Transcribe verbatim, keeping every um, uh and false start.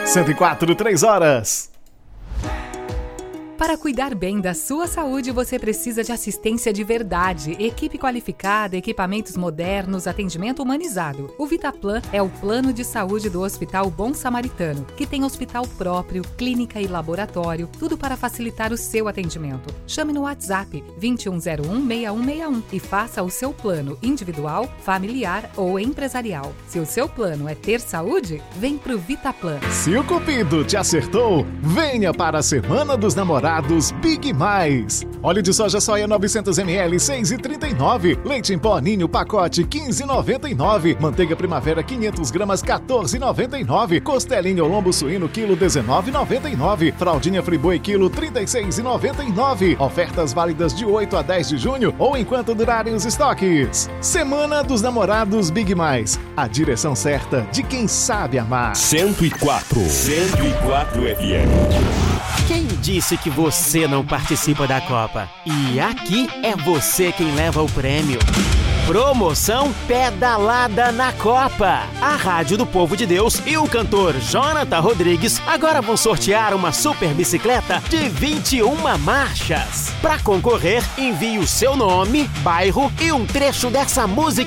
cento e quatro, três horas. Para cuidar bem da sua saúde, você precisa de assistência de verdade, equipe qualificada, equipamentos modernos, atendimento humanizado. O Vitaplan é o plano de saúde do Hospital Bom Samaritano, que tem hospital próprio, clínica e laboratório, tudo para facilitar o seu atendimento. Chame no WhatsApp vinte e um zero um, seis um seis um e faça o seu plano individual, familiar ou empresarial. Se o seu plano é ter saúde, vem pro Vitaplan. Se o Cupido te acertou, venha para a Semana dos Namorados Big Mais. Óleo de soja soia novecentos mililitros, seis reais e trinta e nove centavos. Leite em pó Ninho pacote quinze reais e noventa e nove centavos. Manteiga Primavera quinhentas gramas, quatorze reais e noventa e nove centavos. Costelinha ou lombo suíno quilo, dezenove reais e noventa e nove centavos. Fraldinha Friboi quilo, trinta e seis reais e noventa e nove centavos. Ofertas válidas de oito a dez de junho ou enquanto durarem os estoques. Semana dos Namorados Big Mais. A direção certa de quem sabe amar. cento e quatro. cento e quatro F M. Quem disse que você não participa da Copa? E aqui é você quem leva o prêmio. Promoção Pedalada na Copa. A Rádio do Povo de Deus e o cantor Jonathan Rodrigues agora vão sortear uma super bicicleta de vinte e uma marchas. Para concorrer, envie o seu nome, bairro e um trecho dessa música